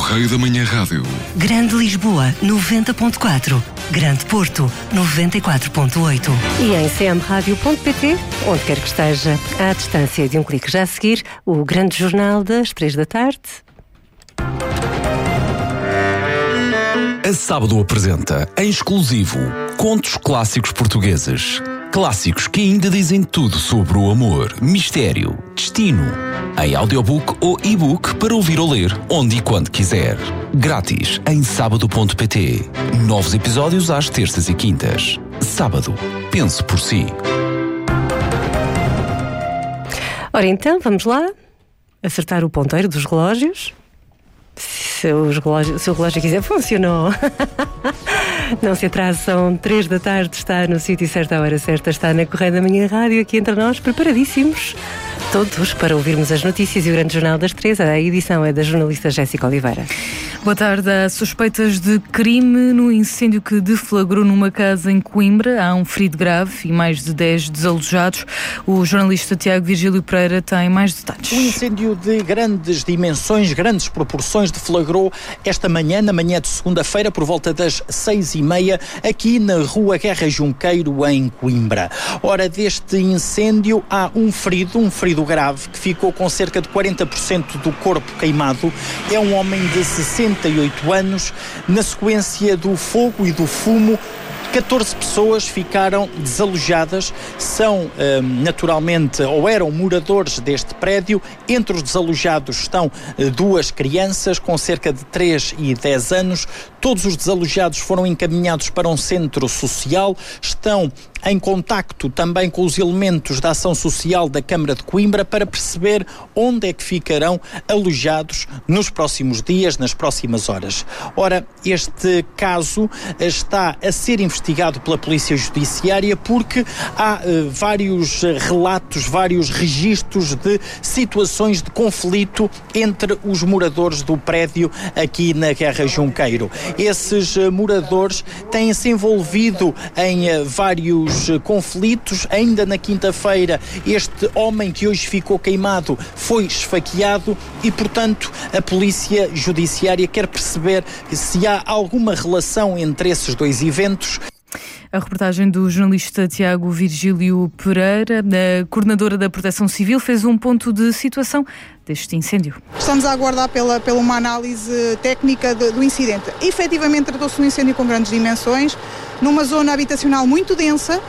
Correio da Manhã Rádio. Grande Lisboa, 90.4. Grande Porto, 94.8. E em cmradio.pt, onde quer que esteja, à distância de um clique. Já a seguir, o grande jornal das 3 da tarde. A Sábado apresenta, em exclusivo, contos clássicos portugueses. Clássicos que ainda dizem tudo sobre o amor, mistério, destino. Em audiobook ou e-book para ouvir ou ler, onde e quando quiser. Grátis em sábado.pt. Novos episódios às terças e quintas. Sábado. Pense por si. Ora então, vamos lá. Acertar o ponteiro dos relógios. Se o relógio quiser, funcionou. Não se atrase, são 3 da tarde, está no sítio certo à hora certa, está na Correio da Manhã Rádio, aqui entre nós, preparadíssimos todos para ouvirmos as notícias e o grande jornal das 3. A edição é da jornalista Jéssica Oliveira. Boa tarde. Há suspeitas de crime no incêndio que deflagrou numa casa em Coimbra. Há um ferido grave e mais de 10 desalojados. O jornalista Tiago Virgílio Pereira tem mais detalhes. Um incêndio de grandes dimensões, grandes proporções, deflagrou esta manhã, na manhã de segunda-feira, por volta das 6h30, aqui na Rua Guerra Junqueiro, em Coimbra. Ora, deste incêndio há um ferido grave, que ficou com cerca de 40% do corpo queimado. É um homem de 68 anos. Na sequência do fogo e do fumo, 14 pessoas ficaram desalojadas, são naturalmente, ou eram moradores deste prédio. Entre os desalojados estão 2 crianças com cerca de 3 e 10 anos. Todos os desalojados foram encaminhados para um centro social, estão em contacto também com os elementos da ação social da Câmara de Coimbra para perceber onde é que ficarão alojados nos próximos dias, nas próximas horas. Ora, este caso está a ser investigado pela Polícia Judiciária porque há vários relatos, vários registros de situações de conflito entre os moradores do prédio aqui na Guerra Junqueiro. Esses moradores têm-se envolvido em vários conflitos. Ainda na quinta-feira, este homem que hoje ficou queimado foi esfaqueado e, portanto, a Polícia Judiciária quer perceber se há alguma relação entre esses dois eventos. A reportagem do jornalista Tiago Virgílio Pereira, a coordenadora da Proteção Civil, fez um ponto de situação deste incêndio. Estamos a aguardar pela uma análise técnica do incidente. Efetivamente tratou-se de um incêndio com grandes dimensões, numa zona habitacional muito densa,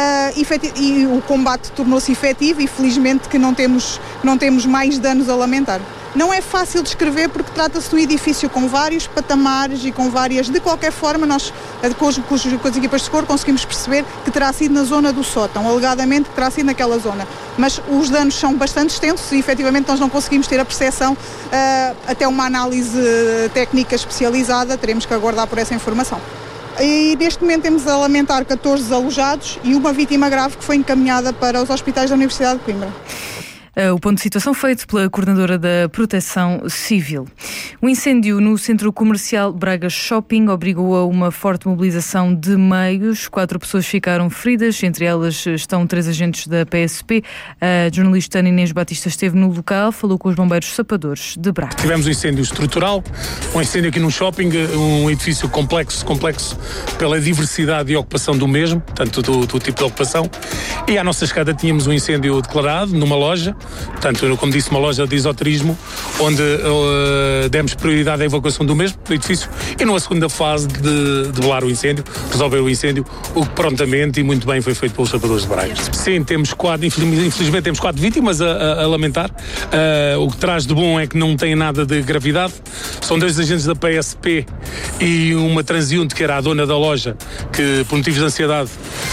e o combate tornou-se efetivo e felizmente que não temos mais danos a lamentar. Não é fácil descrever porque trata-se de um edifício com vários patamares e com várias... De qualquer forma, nós, com as equipas de socorro, conseguimos perceber que terá sido na zona do sótão, alegadamente que terá sido naquela zona. Mas os danos são bastante extensos e, efetivamente, nós não conseguimos ter a percepção até uma análise técnica especializada. Teremos que aguardar por essa informação. E neste momento temos a lamentar 14 desalojados e uma vítima grave que foi encaminhada para os hospitais da Universidade de Coimbra. O ponto de situação feito pela coordenadora da Proteção Civil. O incêndio no centro comercial Braga Shopping obrigou a uma forte mobilização de meios. 4 pessoas ficaram feridas, entre elas estão 3 agentes da PSP. A jornalista Ana Inês Batista esteve no local, falou com os bombeiros sapadores de Braga. Tivemos um incêndio estrutural, um incêndio aqui num shopping, um edifício complexo pela diversidade e ocupação do mesmo, portanto do tipo de ocupação. E à nossa chegada tínhamos um incêndio declarado numa loja. Portanto, como disse, uma loja de esoterismo, onde demos prioridade à evacuação do mesmo, do edifício, e numa segunda fase de debelar o incêndio, resolver o incêndio, o que prontamente e muito bem foi feito pelos sapadores de Braga. Sim, temos 4, infelizmente temos 4 vítimas a lamentar. O que traz de bom é que não tem nada de gravidade. São 2 agentes da PSP e uma transeunte que era a dona da loja, que por motivos de ansiedade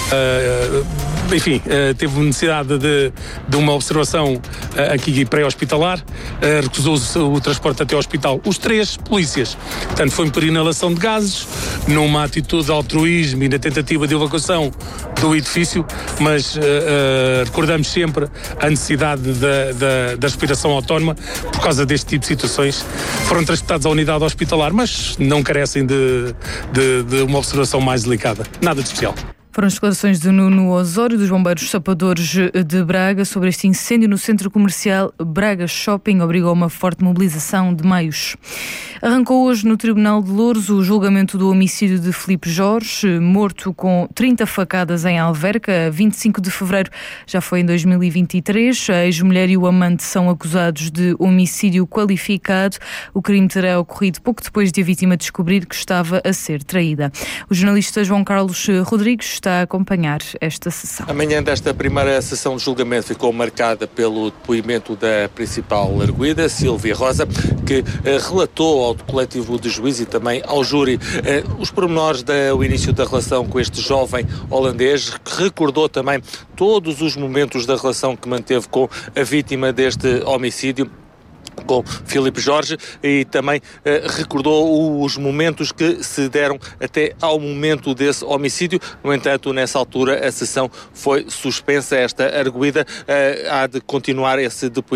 teve necessidade de uma observação aqui pré-hospitalar, recusou o transporte até ao hospital. Os 3 polícias. Portanto, foi por inalação de gases, numa atitude de altruísmo e na tentativa de evacuação do edifício, mas recordamos sempre a necessidade da respiração autónoma por causa deste tipo de situações. Foram transportados à unidade hospitalar, mas não carecem de uma observação mais delicada. Nada de especial. Foram as declarações de Nuno Osório, dos Bombeiros Sapadores de Braga, sobre este incêndio no centro comercial Braga Shopping. Obrigou a uma forte mobilização de meios. Arrancou hoje no Tribunal de Louros o julgamento do homicídio de Filipe Jorge, morto com 30 facadas em Alverca, 25 de fevereiro, já foi em 2023. A ex-mulher e o amante são acusados de homicídio qualificado. O crime terá ocorrido pouco depois de a vítima descobrir que estava a ser traída. O jornalista João Carlos Rodrigues está a acompanhar esta sessão. Amanhã desta primeira sessão de julgamento ficou marcada pelo depoimento da principal arguida, Silvia Rosa, que relatou ao coletivo de juízes e também ao júri os pormenores do início da relação com este jovem holandês, que recordou também todos os momentos da relação que manteve com a vítima deste homicídio, com Filipe Jorge, e também recordou os momentos que se deram até ao momento desse homicídio. No entanto, nessa altura a sessão foi suspensa. Esta arguida há de continuar esse depoimento